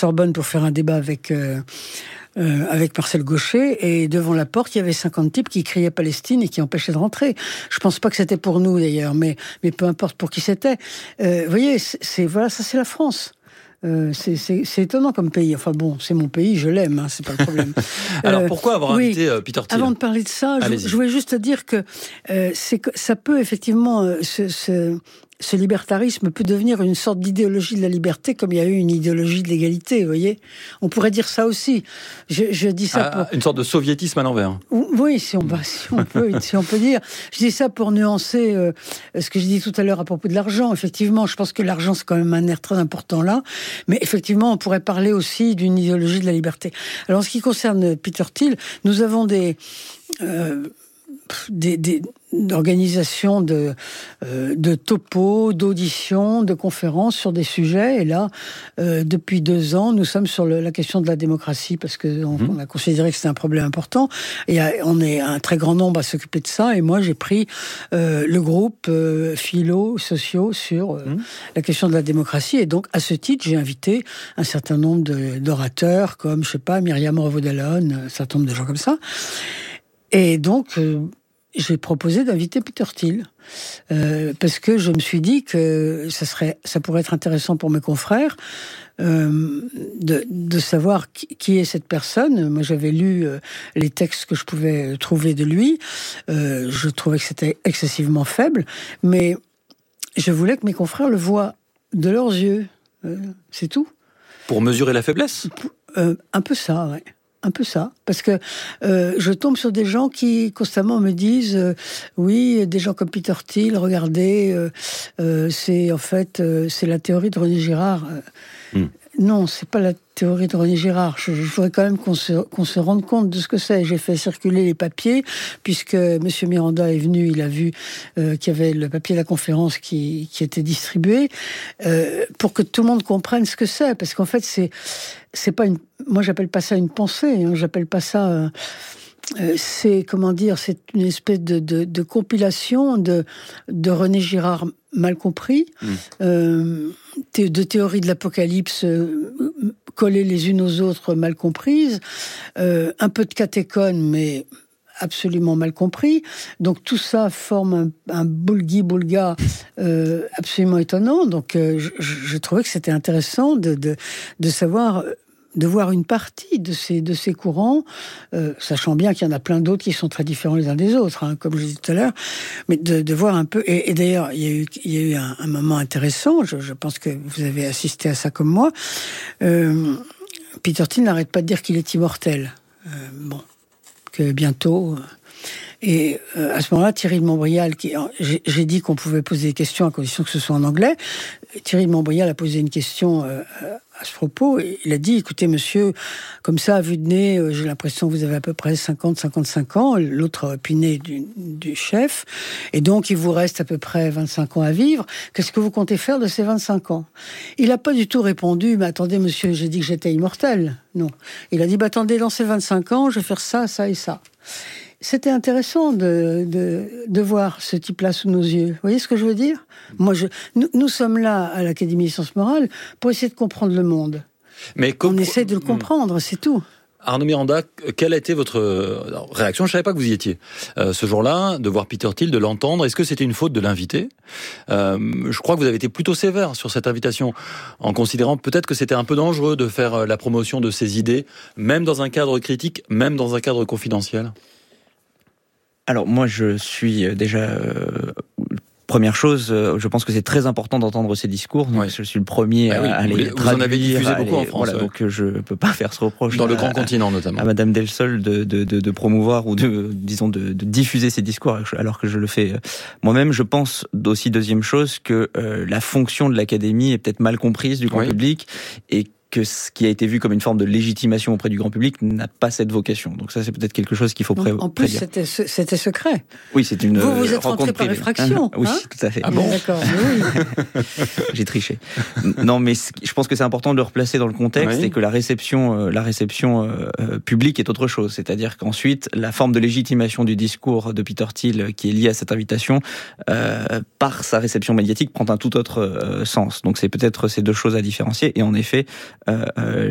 Sorbonne pour faire un débat avec Marcel Gauchet, et devant la porte, il y avait 50 types qui criaient Palestine et qui empêchaient de rentrer. Je pense pas que c'était pour nous d'ailleurs, mais peu importe pour qui c'était. Vous voyez, voilà, ça c'est la France. C'est étonnant comme pays. Enfin bon, c'est mon pays, je l'aime, hein, c'est pas le problème. Alors pourquoi avoir invité Peter Thiel ? Avant de parler de ça, je voulais juste te dire que ça peut effectivement ce libertarisme peut devenir une sorte d'idéologie de la liberté, comme il y a eu une idéologie de l'égalité, vous voyez. On pourrait dire ça aussi. Je dis ça pour... Une sorte de soviétisme à l'envers. Oui, si on peut dire. Je dis ça pour nuancer ce que j'ai dit tout à l'heure à propos de l'argent. Effectivement, je pense que l'argent, c'est quand même un nerf très important là. Mais effectivement, on pourrait parler aussi d'une idéologie de la liberté. Alors, en ce qui concerne Peter Thiel, nous avons d'organisation de topos, d'auditions, de conférences sur des sujets. Et là, depuis 2 ans, nous sommes sur la question de la démocratie parce que on a considéré que c'était un problème important. Et on est un très grand nombre à s'occuper de ça. Et moi, j'ai pris le groupe philo-sociaux sur la question de la démocratie. Et donc, à ce titre, j'ai invité un certain nombre d'orateurs comme, je sais pas, Myriam Revaud-Dallon, un certain nombre de gens comme ça. Et donc, j'ai proposé d'inviter Peter Thiel parce que je me suis dit que ça pourrait être intéressant pour mes confrères de savoir qui est cette personne. Moi, j'avais lu les textes que je pouvais trouver de lui. Je trouvais que c'était excessivement faible, mais je voulais que mes confrères le voient de leurs yeux. C'est tout. Pour mesurer la faiblesse ? Un peu ça, ouais. Un peu ça, parce que je tombe sur des gens qui constamment me disent oui, des gens comme Peter Thiel, regardez, c'est la théorie de René Girard. Non, c'est pas la théorie de René Girard. Je voudrais quand même qu'on se rende compte de ce que c'est. J'ai fait circuler les papiers, puisque Monsieur Miranda est venu, il a vu qu'il y avait le papier de la conférence qui était distribué, pour que tout le monde comprenne ce que c'est. Parce qu'en fait, c'est pas moi j'appelle pas ça une pensée, hein, j'appelle pas ça... c'est une espèce de compilation de René Girard mal compris, de théories de l'apocalypse collées les unes aux autres mal comprises, un peu de catéchone mais absolument mal compris. Donc tout ça forme un boulgui-boulga absolument étonnant. Donc je trouvais que c'était intéressant de savoir... de voir une partie de ces courants, sachant bien qu'il y en a plein d'autres qui sont très différents les uns des autres, hein, comme je disais tout à l'heure, mais de voir un peu... Et d'ailleurs, il y a eu un moment intéressant, je pense que vous avez assisté à ça comme moi. Peter Thiel n'arrête pas de dire qu'il est immortel. Que bientôt... Et à ce moment-là, Thierry de Montbrial, j'ai dit qu'on pouvait poser des questions à condition que ce soit en anglais. Thierry de Montbrial a posé une question à ce propos. Et il a dit, écoutez, monsieur, comme ça, à vue de nez, j'ai l'impression que vous avez à peu près 50-55 ans. L'autre piné du chef. Et donc, il vous reste à peu près 25 ans à vivre. Qu'est-ce que vous comptez faire de ces 25 ans ? Il n'a pas du tout répondu, mais attendez, monsieur, j'ai dit que j'étais immortel. Non. Il a dit, attendez, dans ces 25 ans, je vais faire ça, ça et ça. C'était intéressant de voir ce type-là sous nos yeux. Vous voyez ce que je veux dire ? Moi, nous sommes là, à l'Académie des sciences morales, pour essayer de comprendre le monde. Mais on essaie de le comprendre, c'est tout. Arnaud Miranda, quelle a été votre réaction ? Je ne savais pas que vous y étiez. Ce jour-là, de voir Peter Thiel, de l'entendre, est-ce que c'était une faute de l'inviter ? Je crois que vous avez été plutôt sévère sur cette invitation, en considérant peut-être que c'était un peu dangereux de faire la promotion de ces idées, même dans un cadre critique, même dans un cadre confidentiel. Alors moi je suis déjà première chose, je pense que c'est très important d'entendre ces discours. Donc je suis le premier à les traduire. Vous en avez diffusé beaucoup en France. Voilà, donc je peux pas faire ce reproche dans le grand continent notamment à Madame Delsol de promouvoir ou de diffuser ces discours alors que je le fais moi-même. Je pense aussi, deuxième chose, que la fonction de l'Académie est peut-être mal comprise du grand public et que ce qui a été vu comme une forme de légitimation auprès du grand public n'a pas cette vocation. Donc ça, c'est peut-être quelque chose qu'il faut prédire. En plus, c'était secret. Oui, c'est une rencontre vous êtes rentré par effraction. Oui, tout à fait. Ah bon ? D'accord, oui. J'ai triché. Non, mais je pense que c'est important de le replacer dans le contexte et que la réception publique est autre chose. C'est-à-dire qu'ensuite, la forme de légitimation du discours de Peter Thiel qui est liée à cette invitation, par sa réception médiatique, prend un tout autre sens. Donc c'est peut-être ces deux choses à différencier. Et en effet,